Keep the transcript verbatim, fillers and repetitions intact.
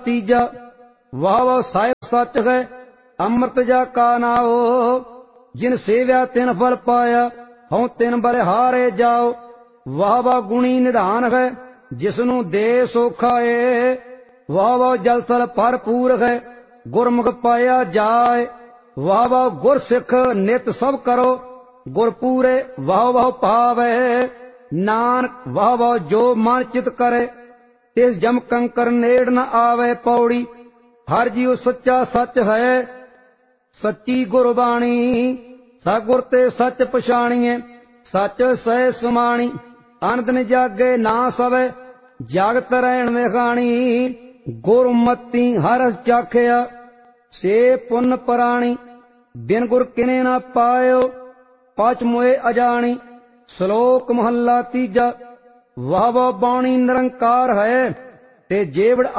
तीजा वाह वाह साहिब सच है अमृत जा का नाओ जिन सेव्या तिन फल पाया हूँ तिन बल हारे जाओ वाह वाह गुणी निधान है जिसनू दे सोखा है वाह वाह जल थल भरपूर है गुरमुख पाया जाए वाह वाह गुर सिख नित सब करो गुर पूरे वाह वाह पावे नानक वाह वाह जो मन चित करे तिस जम कंकर नेड़ न आवे पौड़ी हर जीव सच्चा सच है सच्ची गुरबाणी सगुर ते सच पछाणीए सच सह सुमाणी अनदन जागे ना सवे जागत रहन विखाणी गुरमती हरस चाखिया से पुन पराणी बिन गुर किने न पायो पाच मोए अजाणी श्लोक महला तीजा वाह वाह बाणी निरंकार है ते जेवड़